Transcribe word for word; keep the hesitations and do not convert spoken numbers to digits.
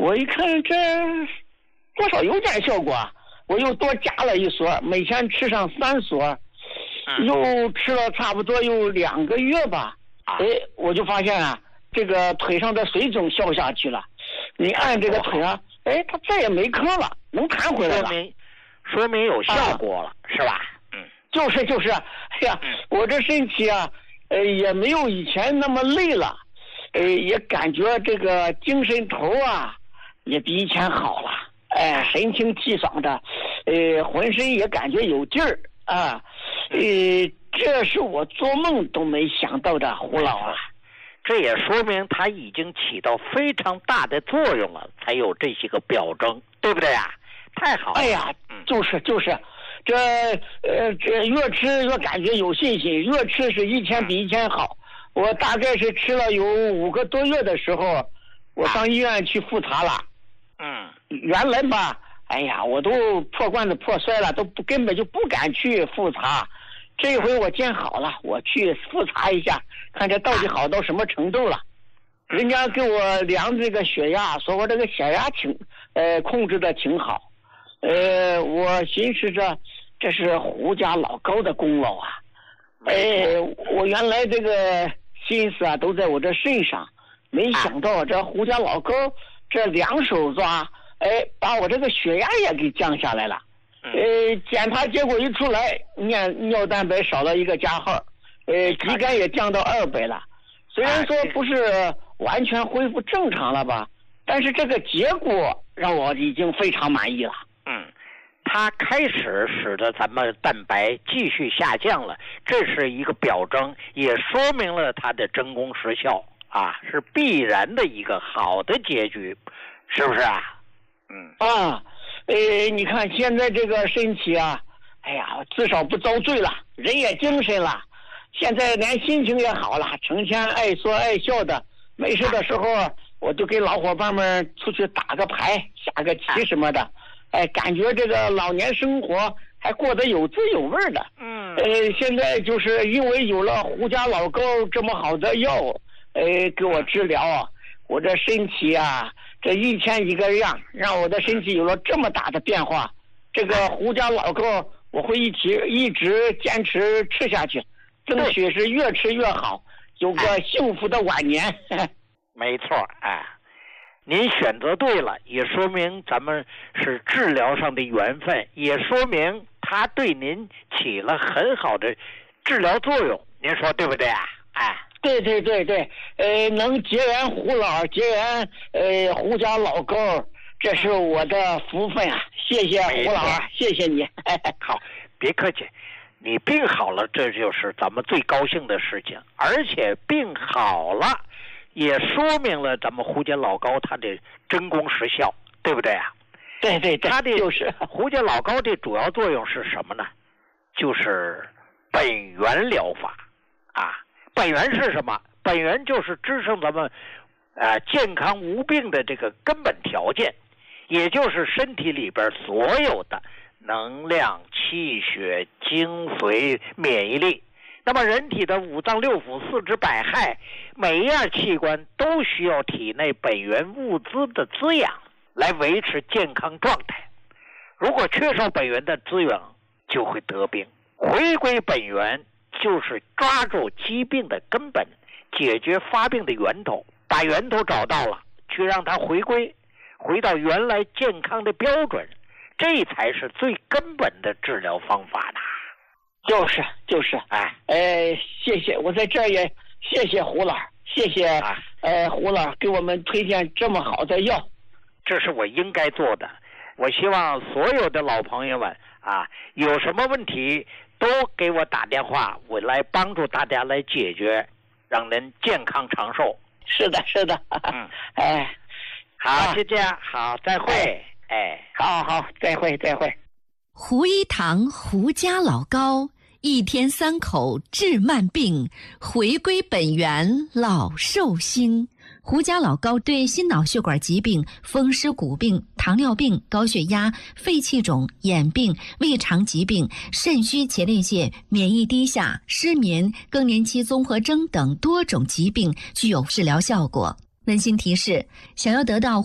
我一看这多少有点效果啊，我又多加了一所，每天吃上三所，又吃了差不多有两个月吧。哎，我就发现啊，这个腿上的水肿消下去了。你按这个腿上，哎，它再也没坑了，能弹回来了。 说明说明有效果了，啊、是吧？嗯， 就是就是，哎呀，嗯、我这身体啊，呃，也没有以前那么累了，呃，也感觉这个精神头啊，也比以前好了，哎，神清气爽的，呃，浑身也感觉有劲儿啊，呃，这是我做梦都没想到的，胡老啊。 这也说明它已经起到非常大的作用了，才有这些个表征，对不对啊？太好了！ 哎呀，就是就是，这呃这越吃越感觉有信心，越吃是一天比一天好。我大概是吃了有五个多月的时候，我上医院去复查了。 嗯， 原来吧，哎呀，我都破罐子破摔了，都不根本就不敢去复查。这回我见好了，我去复查一下，看这到底好到什么程度了。人家给我量这个血压，说我这个血压挺呃控制的挺好。呃，我寻思着这是胡家老高的功劳啊。哎，我原来这个心思啊都在我这身上，没想到这胡家老高这两手抓，哎，把我这个血压也给降下来了。呃，检查结果一出来，尿尿蛋白少了一个加号，呃，肌酐也降到二百了。虽然说不是完全恢复正常了吧，但是这个结果让我已经非常满意了。 嗯，它开始使得咱们蛋白继续下降了，这是一个表征，也说明了它的真功实效啊，是必然的一个好的结局，是不是啊？嗯啊。呃，你看现在这个身体啊，哎呀，至少不遭罪了，人也精神了，现在连心情也好了，成天爱说爱笑的。没事的时候，我就跟老伙伴们出去打个牌、下个棋什么的，哎，感觉这个老年生活还过得有滋有味的。 嗯， 呃，现在就是因为有了胡家老高这么好的药，呃，给我治疗啊，我这身体啊。这一天一个样，让我的身体有了这么大的变化。这个胡家老高，我会一直一直坚持吃下去，争取是越吃越好，有个幸福的晚年。 没错，哎，您选择对了，也说明咱们是治疗上的缘分，也说明它对您起了很好的治疗作用。您说对不对啊？哎。 对对对对，呃，能结缘胡老，结缘呃胡家老高，这是我的福分啊！谢谢胡老啊，谢谢你。 好，别客气，你病好了，这就是咱们最高兴的事情。而且病好了，也说明了咱们胡家老高他的真功实效，对不对啊？ 对对对， 他的就是胡家老高的主要作用是什么呢？就是本源疗法啊。本源是什么？本源就是支撑咱们呃健康无病的这个根本条件，也就是身体里边所有的能量、气血、精髓、免疫力。那么人体的五脏六腑、四肢百骸，每一样器官都需要体内本源物资的滋养来维持健康状态。如果缺少本源的滋养，就会得病。回归本源就是抓住疾病的根本，解决发病的源头，把源头找到了，去让它回归，回到原来健康的标准，这才是最根本的治疗方法呢。 就是就是， 哎， 呃，谢谢，我在这儿也谢谢胡老，谢谢，啊、呃，胡老给我们推荐这么好的药， 这是我应该做的。我希望所有的老朋友们啊，有什么问题都给我打电话，我来帮助大家来解决，让人健康长寿。 是的，是的，嗯，哎， 好，就这样，好，再会，哎， 哎好好，再会，再会。 胡一堂胡家老高，一天三口治慢病，回归本源老寿星。胡家老高对心脑血管疾病、风湿骨病、糖尿病、高血压、肺气肿、眼病、胃肠疾病、肾虚前列腺、免疫低下、失眠、更年期综合征等多种疾病具有治疗效果。温馨提示：想要得到